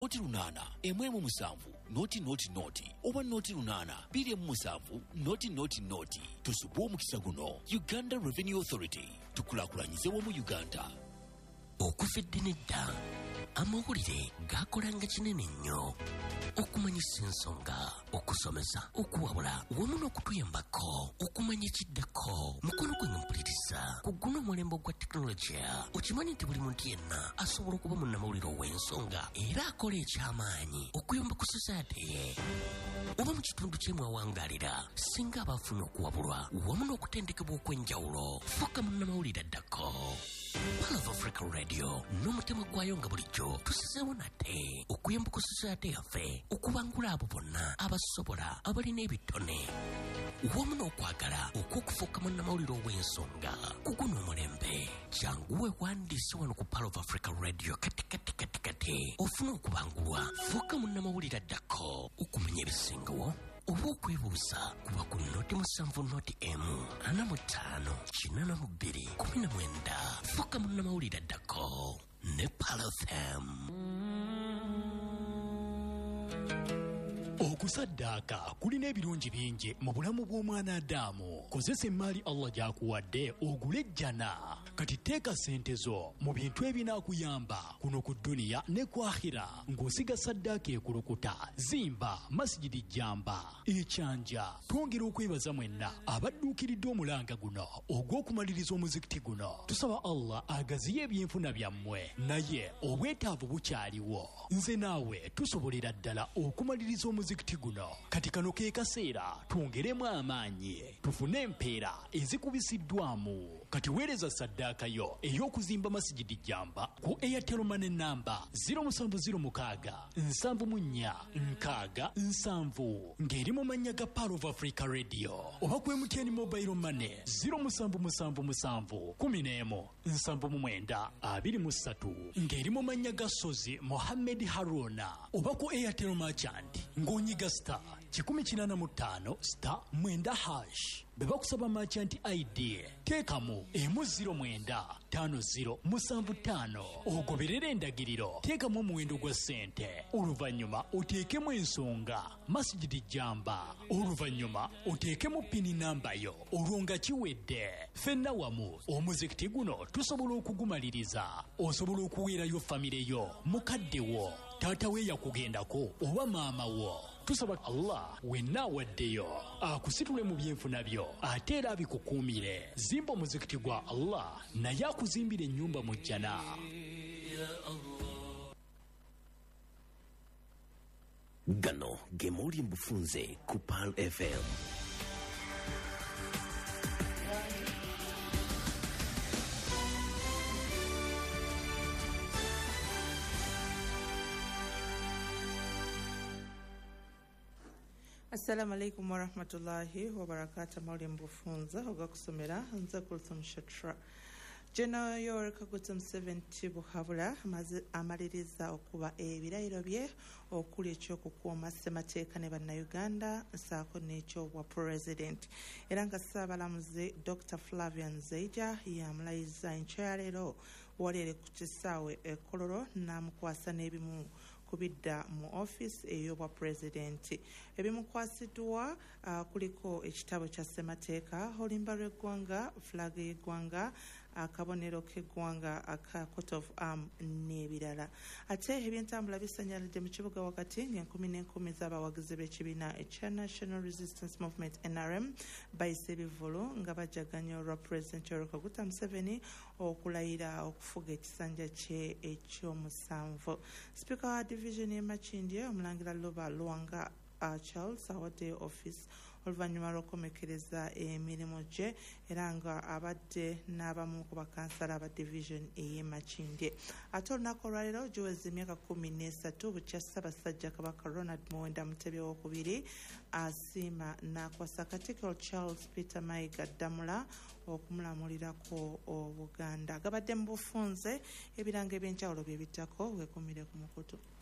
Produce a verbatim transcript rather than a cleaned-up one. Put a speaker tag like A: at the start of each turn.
A: noti lunana emwemu musanvu noti noti noti oba noti lunana biri mu musanvu noti noti noti. Tusubwe omukisa guno. Uganda Revenue Authority, tukulakulanyize mu Uganda.
B: Okufedde nedda amawulire gakolanga kinene nnyo okumanyisa ensonga, okusomesa, okuwabula wamu n'okutuyambako okumanya ekiddako. Mukono gwe mpuliriza ku guno omulembe gwa tekinologiya. Okimanyi nti buli muntu yenna asobola okuba munnamawulire ow'ensonga era akola ekyamaanyi okuyamba ku society ye oba mu kitundu kye mwawangaalira singa abafuna okuwabulwa wamu n'okutendekebwa okw'enjawulo. Fuuka munnamawulire addako. Pearl of Africa Radio n'omutima gwayo nga bulijjo tusizeewo nate okuyamba ku society yaffe okubangula abo bonna abasobola abalina ebitone wamu n'okwagala okw'okufuuka munnamawulire ow'ensonga ku guno omulembe. Janguwe wandiise wano ku Pearl of Africa Radio kati kati kati kati ofuna okubangulwa. Fuuka munnamawulire addako okumanya ebisingawo oba okwebuuza kuba ku noti musanvu noti emu ana mu ttaano kinana mu bbiri kumi na mwenda. Fuuka munnamawulire addako ne Pearl F M.
C: Okusaddaaka kulina ebirungi bingi mu bulamu bw'omwana Adamu. Kozesa emmaali Allah gy'akuwadde ogule ejjana. Kati teeka ssente zo mu bintu ebinaakuyamba kuno ku dduniya ne ku akhira ng'osiga saddaaka ekulukuta. Zimba masijidi jjamba ekyanja. Twongera okwebaza mwenna abadduukiridde omulanga guno ogw'okumaliriza omuzikiti guno. Tusaba Allah agaziye ebyenfuna byammwe, naye obwetaavu bukyaliwo. Nze naawe tusobolera ddala okumaliriza omuzikiti guno. Kati kano ke kaseera twongeremu amaanyi tufune empeera ezikubisiddwamu. Kati weereza saddaaka yo ey'okuzimba masijidi jjamba ku Airtel Money namba zero seven zero six seven nine nkaaga nsanvu ng'eri mu mannya ga Pearl of Africa Radio, oba ku M T N Mobile Money zero seven seven seven one zero one seven nine two two three ng'eri mu mannya ga Sozi Mohammed Haruna, oba ku Airtel Merchant ng'onyiga star kikumi kinana mu ttaano star mwenda hash. Beba kusaba merchant I D teekamu emu zero mwenda tano zero musanvu ttaano ogoberera endagiriro. Teekamu omuwendo gwa ssente, oluvannyuma oteekemu ensonga masijidi jjamba, oluvannyuma oteekemu pini namba yo. Olwo nga kiwedde ffenna wamu omuzikiti guno tusobola okugumaliriza. Osobola okuweerayo famire yo, mukadde wo, taata we yakugendako oba maama wo. Tusaba Allah wenna awaddeyo akusitule mu byenfuna byo ate era abikukuumire. Zimba omuzikiti gwa Allah naye akuzimbira ennyumba mu jjana.
B: Gano ge mawulire mbufunze ku Pearl F M.
D: Assalamu alaikum wa rahmatullahi wa barakatuh. Mawulire mbufunza ogakusomera nze Kulthum Shatra. General Yoweri Kaguta Museveni Buhabula amaliriza okuba ebirayiro bye okuli ekyokukuuma ssemateeka ne bannayuganda nsaako n'ekyobwa president. Era nga Ssaabalamuzi Doctor Flavian Nzeija yamulayiza enkya ya leero walere ku kisaawe e Kololo n'amukwasa n'ebimu kubidda mu office ey'obwa president. Ebimukwasiddwa uh, kuliko ekitabo kya ssemateeka, oluyimba lw'eggwanga, flag y'eggwanga, akabonero k'eggwanga aka coat of arm n'ebirala. Ate ebyentambula bisanyaladde mu kibuga wakati ng'enkumi n'enkumi z'abawagizi b'ekibiina ekya National Resistance Movement N R M bayise ebivvulu nga bajjaganya olwa President Yoweri Kaguta Museveni okulayira okufuga ekisanja kye eky'omusanvu. Speaker wa division y'e Makindye omulangira Luba Luwanga Uh, Charles awadde office oluvannyuma lw'okukomekereza emirimu gye era nga abadde n'abamu ku bakansala aba division ey'e Makindye. Ate olunaku olwaleero giweze emyaka kumi n'esatu bukya Ssaabasajja Kabaka Ronald Muwenda Mutebi owookubiri asiima n'akwasa Katikkiro Charles Peter Mayiga Ddamula okumulamulirako Obuganda. Gabadde mu bufunze ebiranga eby'enjawulo bye bittako weekumire ku mukutu.